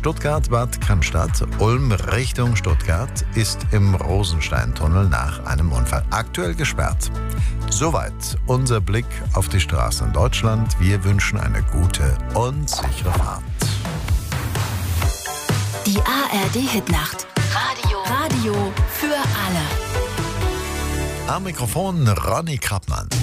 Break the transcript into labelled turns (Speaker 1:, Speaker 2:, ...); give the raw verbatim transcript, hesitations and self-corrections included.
Speaker 1: Stuttgart-Bad Cannstatt, Ulm Richtung Stuttgart, ist im Rosensteintunnel nach einem Unfall aktuell gesperrt. Soweit unser Blick auf die Straßen in Deutschland. Wir wünschen eine gute und sichere Fahrt.
Speaker 2: Die A R D-Hitnacht. Radio. Radio für alle.
Speaker 1: Am Mikrofon Ronny Krappmann.